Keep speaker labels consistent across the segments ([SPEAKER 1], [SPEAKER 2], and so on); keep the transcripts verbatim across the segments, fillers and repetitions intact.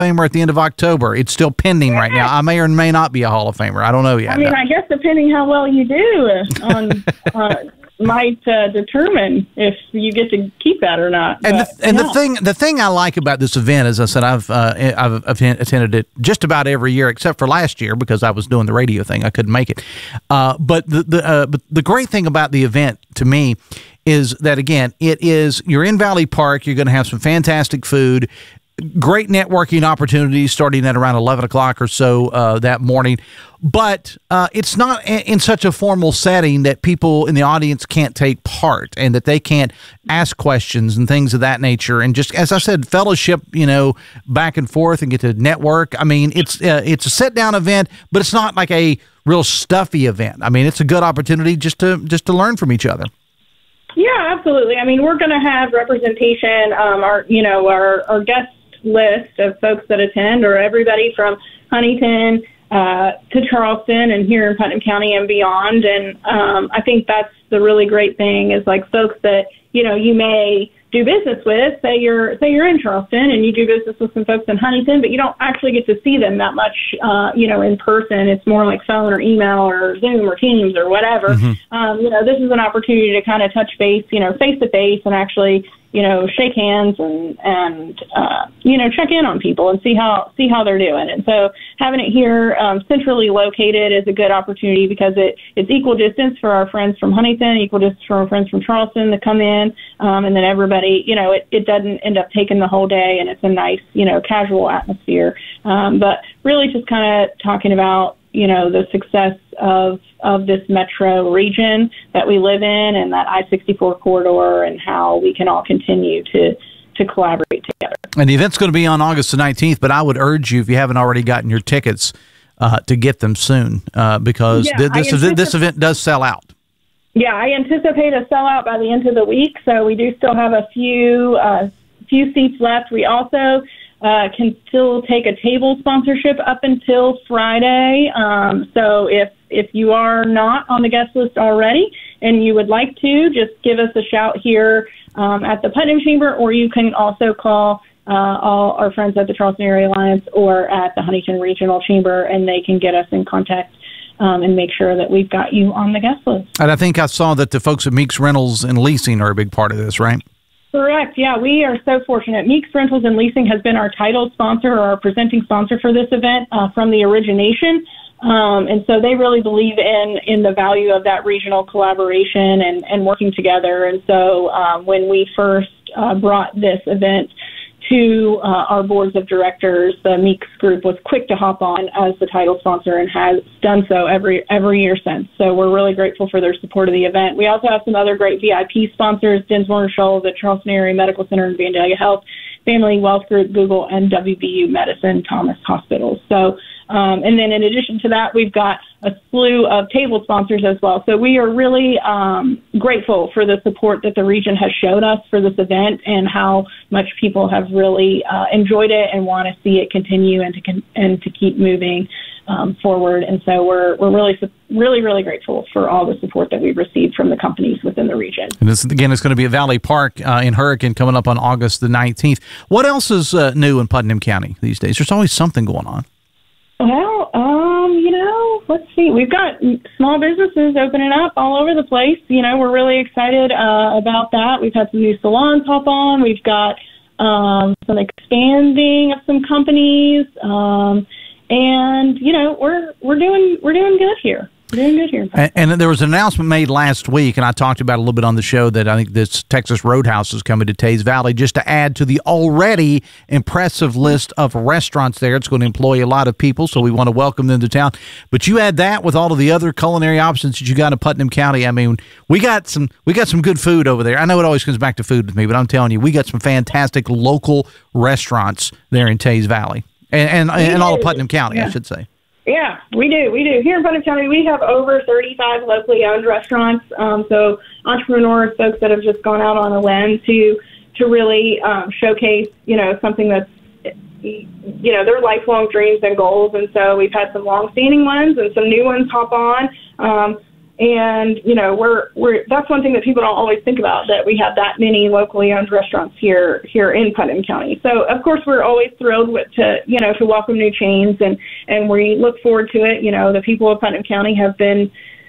[SPEAKER 1] Famer at the end of October. It's still pending right now. I may or may not be a Hall of Famer. I don't know yet.
[SPEAKER 2] I mean,
[SPEAKER 1] no.
[SPEAKER 2] I guess depending how well you do on uh, might uh, determine if you get to keep that or not.
[SPEAKER 1] And
[SPEAKER 2] but,
[SPEAKER 1] the, and
[SPEAKER 2] yeah.
[SPEAKER 1] the thing the thing I like about this event, as I said, I've uh, I've attended it just about every year except for last year because I was doing the radio thing. I couldn't make it. Uh, but the the uh, but the great thing about the event to me is that, again, it is you're in Valley Park. You're going to have some fantastic food. Great networking opportunities starting at around eleven o'clock or so uh, that morning. But uh, it's not in such a formal setting that people in the audience can't take part and that they can't ask questions and things of that nature. And just, as I said, fellowship, you know, back and forth and get to network. I mean, it's uh, it's a sit-down event, but it's not like a real stuffy event. I mean, it's a good opportunity just to just to learn from each other.
[SPEAKER 2] Yeah, absolutely. I mean, we're going to have representation. Um, our, you know, our, our guest list of folks that attend are everybody from Huntington uh, to Charleston and here in Putnam County and beyond. And um, I think that's the really great thing is like folks that, you know, you may do business with, say you're say you're in Charleston and you do business with some folks in Huntington, but you don't actually get to see them that much, uh, you know, in person. It's more like phone or email or Zoom or Teams or whatever. Mm-hmm. Um, you know, this is an opportunity to kind of touch base, you know, face to face and actually, you know, shake hands and, and uh, you know, check in on people and see how see how they're doing. And so having it here um, centrally located is a good opportunity because it, it's equal distance for our friends from Huntington, equal distance for our friends from Charleston to come in, um, and then everybody, you know, it, it doesn't end up taking the whole day, and it's a nice, you know, casual atmosphere. Um, but really just kind of talking about, you know, the success of of this metro region that we live in and that I sixty-four corridor and how we can all continue to to collaborate together.
[SPEAKER 1] And the event's going to be on August the nineteenth, but I would urge you, if you haven't already gotten your tickets, uh, to get them soon uh, because
[SPEAKER 2] yeah,
[SPEAKER 1] th- this,
[SPEAKER 2] anticip-
[SPEAKER 1] this event does sell out.
[SPEAKER 2] Yeah, I anticipate a sellout by the end of the week, so we do still have a few uh, few seats left. We also Uh, can still take a table sponsorship up until Friday. Um, so if if you are not on the guest list already and you would like to, just give us a shout here um, at the Putnam Chamber, or you can also call uh, all our friends at the Charleston Area Alliance or at the Huntington Regional Chamber, and they can get us in contact um, and make sure that we've got you on the guest list.
[SPEAKER 1] And I think I saw that the folks at Meeks Rentals and Leasing are a big part of this, right?
[SPEAKER 2] Correct. Yeah, we are so fortunate. Meeks Rentals and Leasing has been our title sponsor or our presenting sponsor for this event uh, from the origination. Um, and so they really believe in, in the value of that regional collaboration and, and working together. And so um, when we first uh, brought this event to uh, our boards of directors, the Meeks Group was quick to hop on as the title sponsor and has done so every every year since. So we're really grateful for their support of the event. We also have some other great V I P sponsors, Dinsmore and Shoal, the Charleston Area Medical Center and Vandalia Health, Family Wealth Group, Google, and W V U Medicine, Thomas Hospitals. So, um, and then in addition to that, we've got a slew of table sponsors as well. So we are really um, grateful for the support that the region has showed us for this event and how much people have really uh, enjoyed it and want to see it continue and to con- and to keep moving um, forward. And so we're we're really really really grateful for all the support that we've received from the companies within the region.
[SPEAKER 1] And this again is going to be at Valley Park uh, in Hurricane coming up on August the nineteenth. What else is uh, new in Putnam County these days? There's always something going on.
[SPEAKER 2] Well, um, you know, let's see. We've got small businesses opening up all over the place. You know, we're really excited uh, about that. We've had some new salons hop on. We've got um, some expanding of some companies, um, and you know, we're we're doing we're doing good here. Doing good here.
[SPEAKER 1] And, and there was an announcement made last week, and I talked about it a little bit on the show, that I think this Texas Roadhouse is coming to Teays Valley just to add to the already impressive list of restaurants there. It's going to employ a lot of people, so we want to welcome them to town. But you add that with all of the other culinary options that you got in Putnam County. I mean, we got some we got some good food over there. I know it always comes back to food with me, but I'm telling you, we got some fantastic local restaurants there in Teays Valley and and, and all of Putnam County, yeah. I should say.
[SPEAKER 2] Yeah, we do. We do. Here in Putnam County, we have over thirty-five locally owned restaurants. Um, so entrepreneurs, folks that have just gone out on a limb to to really um, showcase, you know, something that's, you know, their lifelong dreams and goals. And so we've had some long-standing ones and some new ones hop on. Um, And, you know, we're, we're, that's one thing that people don't always think about, that we have that many locally owned restaurants here, here in Putnam County. So, of course, we're always thrilled with, to, you know, to welcome new chains, and, and we look forward to it. You know, the people of Putnam County have been,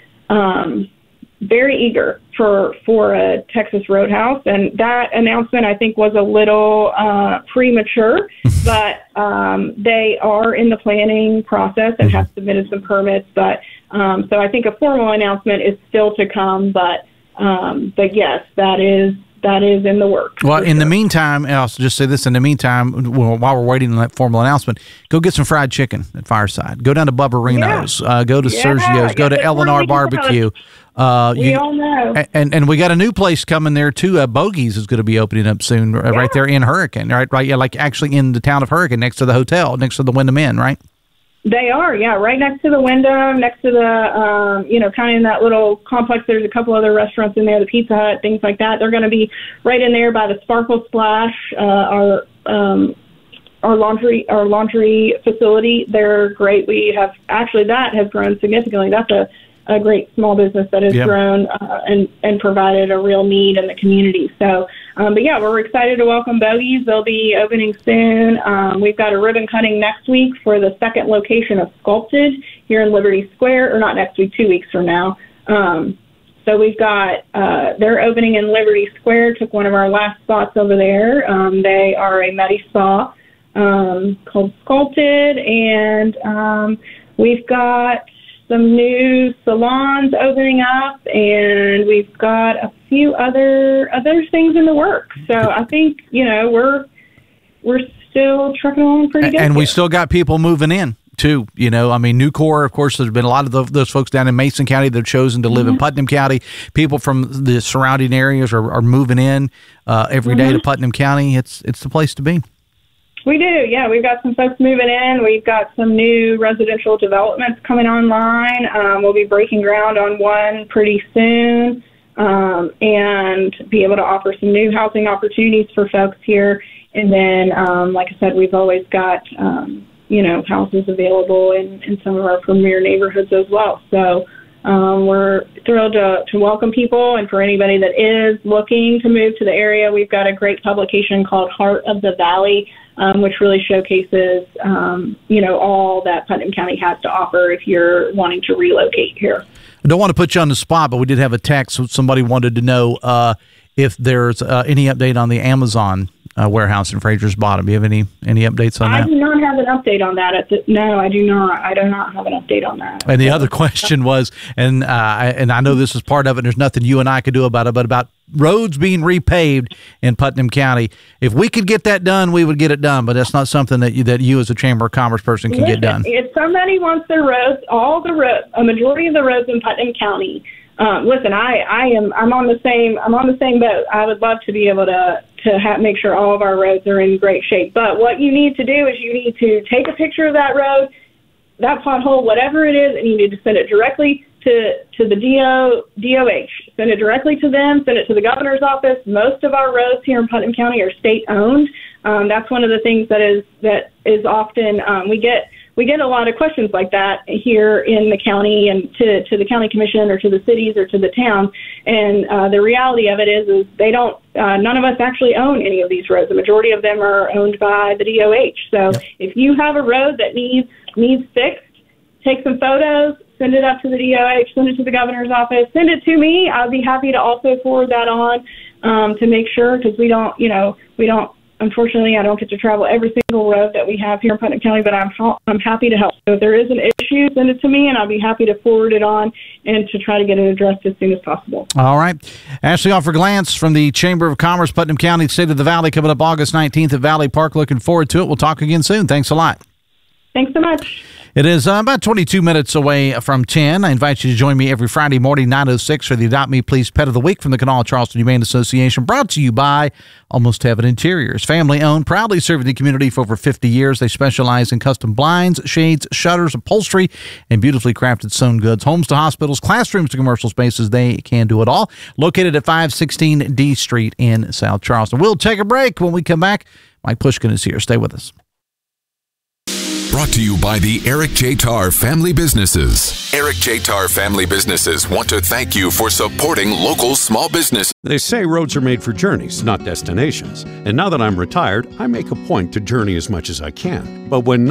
[SPEAKER 2] um, very eager for, for a Texas Roadhouse. And that announcement, I think, was a little, uh, premature, but, um, they are in the planning process and have submitted some permits, but, Um, so I think a formal announcement is still to come, but um, but yes, that is that is in the works.
[SPEAKER 1] Well, in
[SPEAKER 2] sure.
[SPEAKER 1] the meantime, I'll just say this: in the meantime, while we're waiting on that formal announcement, go get some fried chicken at Fireside. Go down to Bubba Reno's. Yeah. Uh, go to yeah, Sergio's. Go to Eleanor Barbecue. Uh,
[SPEAKER 2] we
[SPEAKER 1] you,
[SPEAKER 2] all know.
[SPEAKER 1] And and we got a new place coming there too. Uh, Bogey's is going to be opening up soon, yeah. right there in Hurricane. Right, right, yeah, like actually in the town of Hurricane, next to the hotel, next to the Wyndham Inn, right?
[SPEAKER 2] They are, yeah, right next to the Wyndham, next to the, um, you know, kind of in that little complex. There's a couple other restaurants in there, the Pizza Hut, things like that. They're going to be right in there by the Sparkle Splash, uh, our um, our laundry our laundry facility. They're great. We have actually that has grown significantly. That's a, a great small business that has yep. grown uh, and and provided a real need in the community. So. Um, but, yeah, we're excited to welcome Bogey's. They'll be opening soon. Um, we've got a ribbon cutting next week for the second location of Sculpted here in Liberty Square, or not next week, two weeks from now. Um, so we've got, uh, they're opening in Liberty Square, took one of our last spots over there. Um, they are a Medi Spa um, called Sculpted, and um, we've got some new salons opening up, and we've got a few other other things in the works. So I think, you know, we're we're still trucking along pretty good.
[SPEAKER 1] And
[SPEAKER 2] here.
[SPEAKER 1] we still got people moving in too. You know, I mean, Nucor, of course, there's been a lot of the, those folks down in Mason County that have chosen to live mm-hmm. in Putnam County. People from the surrounding areas are, are moving in uh, every mm-hmm. day to Putnam County. It's it's the place to be.
[SPEAKER 2] We do, yeah. We've got some folks moving in. We've got some new residential developments coming online. Um, we'll be breaking ground on one pretty soon, um, and be able to offer some new housing opportunities for folks here. And then, um, like I said, we've always got, um, you know, houses available in, in some of our premier neighborhoods as well. So um, we're thrilled to, to welcome people. And for anybody that is looking to move to the area, we've got a great publication called Heart of the Valley, Um, which really showcases, um, you know, all that Putnam County has to offer if you're wanting to relocate here.
[SPEAKER 1] I don't want to put you on the spot, but we did have a text. Somebody wanted to know uh, if there's uh, any update on the Amazon uh, warehouse in Fraser's Bottom. Do you have any any updates on
[SPEAKER 2] I
[SPEAKER 1] that?
[SPEAKER 2] I do not have an update on that. At the, no, I do not. I do not have an update on that.
[SPEAKER 1] And the other question was, and uh, and I know this is part of it, there's nothing you and I could do about it, but about roads being repaved in Putnam County. If we could get that done, we would get it done, but that's not something that you, that you as a Chamber of Commerce person can
[SPEAKER 2] Listen,
[SPEAKER 1] get done.
[SPEAKER 2] If somebody wants their roads, all the roads, a majority of the roads in Putnam County, um, listen, I, I am, I'm on the same, I'm on the same boat. I would love to be able to, to have, make sure all of our roads are in great shape. But what you need to do is you need to take a picture of that road, that pothole, whatever it is, and you need to send it directly to, to the D O, D O H. Send it directly to them, send it to the governor's office. Most of our roads here in Putnam County are state-owned. Um, that's one of the things that is that is often um, we get we get a lot of questions like that here in the county and to, to the county commission or to the cities or to the towns. And uh, the reality of it is, is they don't, uh, none of us actually own any of these roads. The majority of them are owned by the D O H. So yep. if you have a road that needs needs fixed, take some photos, send it up to the D O H, send it to the governor's office, send it to me. I'll be happy to also forward that on um, to make sure, because we don't, you know, we don't, unfortunately, I don't get to travel every single road that we have here in Putnam County, but I'm I'm happy to help. So if there is an issue, send it to me, and I'll be happy to forward it on and to try to get it addressed as soon as possible.
[SPEAKER 1] All right. Ashley Offer Glantz from the Chamber of Commerce, Putnam County, State of the Valley, coming up August nineteenth at Valley Park. Looking forward to it. We'll talk again soon. Thanks a lot.
[SPEAKER 2] Thanks so much.
[SPEAKER 1] It is uh, about twenty-two minutes away from ten. I invite you to join me every Friday morning, nine oh six, for the Adopt Me Please Pet of the Week from the Kanawha Charleston Humane Association, brought to you by Almost Heaven Interiors. Family-owned, proudly serving the community for over fifty years. They specialize in custom blinds, shades, shutters, upholstery, and beautifully crafted sewn goods. Homes to hospitals, classrooms to commercial spaces, they can do it all. Located at five sixteen D Street in South Charleston. We'll take a break. When we come back, Mike Pushkin is here. Stay with us.
[SPEAKER 3] Brought to you by the Eric J. Tarr Family Businesses. Eric J. Tarr Family Businesses want to thank you for supporting local small business.
[SPEAKER 4] They say roads are made for journeys, not destinations. And now that I'm retired, I make a point to journey as much as I can. But when